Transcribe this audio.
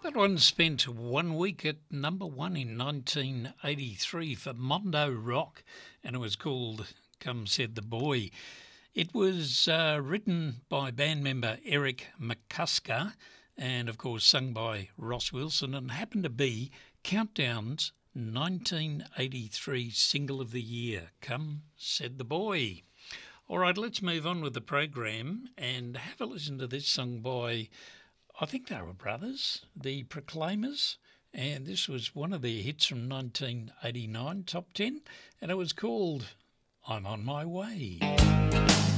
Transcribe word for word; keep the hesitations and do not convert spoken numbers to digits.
That one spent one week at number one in nineteen eighty-three for Mondo Rock, and it was called Come Said the Boy. It was uh, written by band member Eric McCusker and, of course, sung by Ross Wilson, and happened to be Countdown's nineteen eighty-three Single of the Year, Come Said the Boy. All right, let's move on with the program and have a listen to this song by, I think they were brothers, the Proclaimers, and this was one of their hits from nineteen eighty-nine, top ten, and it was called I'm on My Way.